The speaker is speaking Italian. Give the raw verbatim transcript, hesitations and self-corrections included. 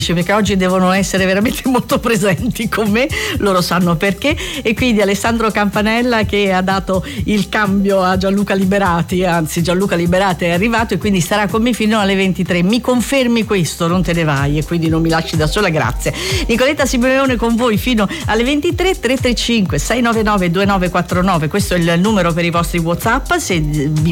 perché oggi devono essere veramente molto presenti con me, loro sanno perché. E quindi Alessandro Campanella che ha dato il cambio a Gianluca Liberati, anzi Gianluca Liberati è arrivato e quindi starà con me fino alle ventitré. Mi confermi questo? Non te ne vai e quindi non mi lasci da sola, grazie. Nicoletta Simeone con voi fino alle ventitré. Tre tre cinque sei nove nove due nove quattro nove, questo è il numero per i vostri WhatsApp. Se vi